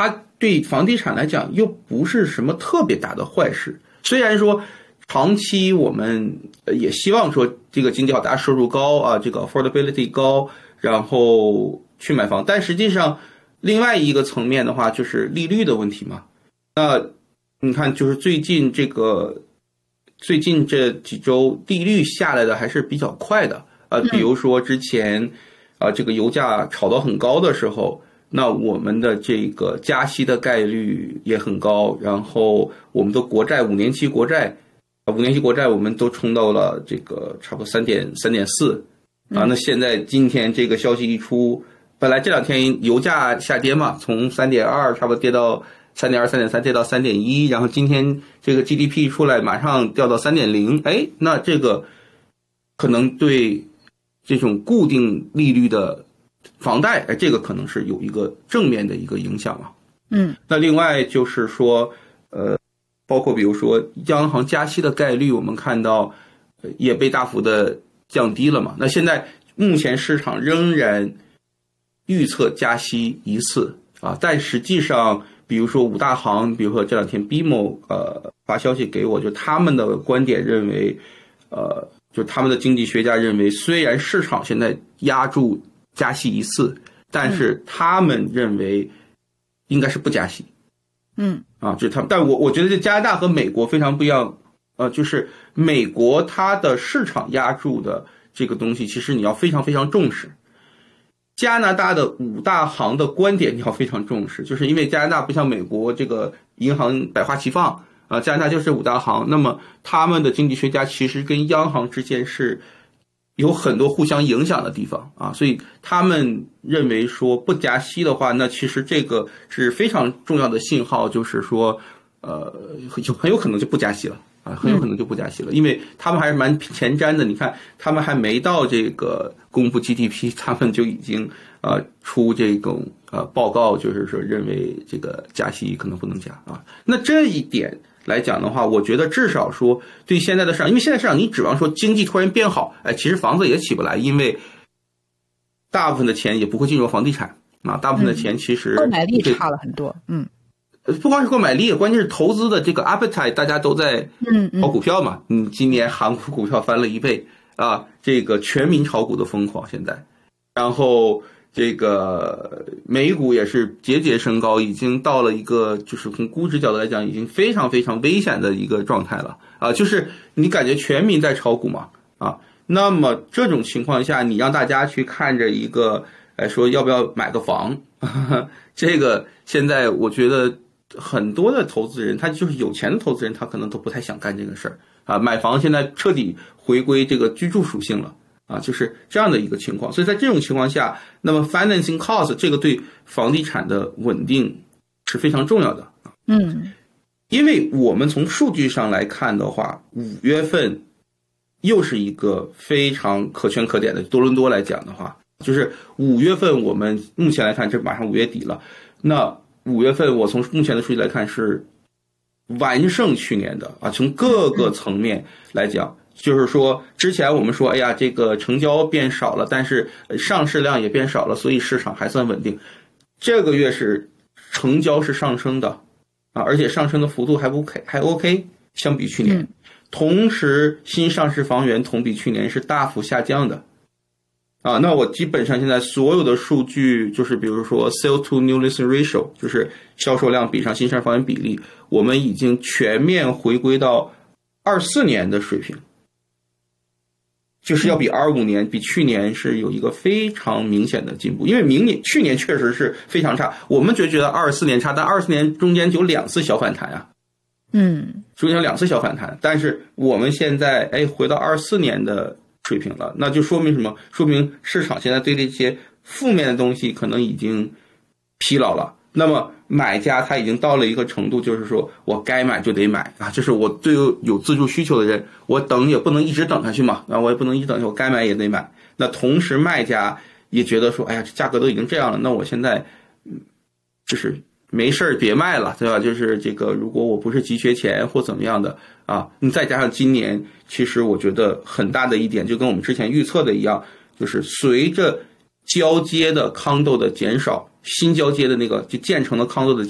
它对房地产来讲又不是什么特别大的坏事。虽然说长期我们也希望说这个经济好，大家收入高啊，这个 affordability 高，然后去买房，但实际上另外一个层面的话就是利率的问题嘛。那你看就是最近这几周利率下来的还是比较快的比如说之前这个油价炒到很高的时候，那我们的这个加息的概率也很高，然后我们的国债5年期国债我们都冲到了这个差不多3.4那现在今天这个消息一出，本来这2天油价下跌嘛，从3.2差不多跌到3.2、3.3，跌到3.1，然后今天这个 GDP 出来马上掉到3.0，那这个可能对这种固定利率的房贷这个可能是有一个正面的一个影响了。那另外就是说包括比如说央行加息的概率，我们看到也被大幅的降低了嘛。那现在目前市场仍然预测加息1次但实际上比如说5大行，比如说这2天 BMO 发消息给我，就他们的观点认为就他们的经济学家认为，虽然市场现在压住加息1次，但是他们认为应该是不加息。就是他们，但我觉得这加拿大和美国非常不一样就是美国它的市场压住的这个东西，其实你要非常非常重视。加拿大的5大行的观点你要非常重视，就是因为加拿大不像美国这个银行百花齐放加拿大就是5大行，那么他们的经济学家其实跟央行之间是有很多互相影响的地方所以他们认为说不加息的话，那其实这个是非常重要的信号，就是说很有可能就不加息了很有可能就不加息了，因为他们还是蛮前瞻的。你看他们还没到这个公布 GDP， 他们就已经出这种报告，就是说认为这个加息可能不能加那这一点来讲的话，我觉得至少说对现在的市场，因为现在市场你指望说经济突然变好其实房子也起不来，因为大部分的钱也不会进入房地产大部分的钱其实购买力差了很多不光是购买力，关键是投资的这个 appetite， 大家都在炒股票嘛今年韩国股票翻了1倍这个全民炒股的疯狂现在，然后这个美股也是节节升高，已经到了一个就是从估值角度来讲已经非常非常危险的一个状态了就是你感觉全民在炒股嘛那么这种情况下，你让大家去看着一个说要不要买个房这个现在我觉得很多的投资人，他就是有钱的投资人，他可能都不太想干这个事儿买房现在彻底回归这个居住属性了就是这样的一个情况。所以在这种情况下，那么 financing cost 这个对房地产的稳定是非常重要的因为我们从数据上来看的话，5月份又是一个非常可圈可点的。多伦多来讲的话，就是5月份我们目前来看，这马上5月底了，那5月份我从目前的数据来看是完胜去年的从各个层面来讲，就是说之前我们说这个成交变少了，但是上市量也变少了，所以市场还算稳定。这个月是成交是上升的而且上升的幅度还 OK 相比去年同时新上市房源同比去年是大幅下降的那我基本上现在所有的数据，就是比如说 sale to new listing ratio， 就是销售量比上新上市房源比例，我们已经全面回归到24年的水平，就是要比25年比去年是有一个非常明显的进步。因为去年确实是非常差，我们觉得24年差，但24年中间有2次小反弹中间有2次小反弹，但是我们现在回到24年的水平了，那就说明什么？说明市场现在对这些负面的东西可能已经疲劳了。那么买家他已经到了一个程度，就是说我该买就得买就是我对有自住需求的人，我等也不能一直等下去嘛，我也不能一直等下去，我该买也得买。那同时卖家也觉得说，这价格都已经这样了，那我现在就是没事别卖了，对吧？就是这个，如果我不是急缺钱或怎么样的你再加上今年，其实我觉得很大的一点，就跟我们之前预测的一样，就是随着交接的condo的减少，新交接的那个就建成的condo的